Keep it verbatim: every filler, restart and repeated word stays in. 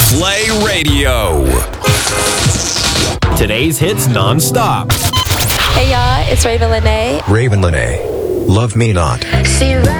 Play Radio. Today's hits non-stop. Hey y'all, it's Raven Lene. Raven Lene. Love Me Not. See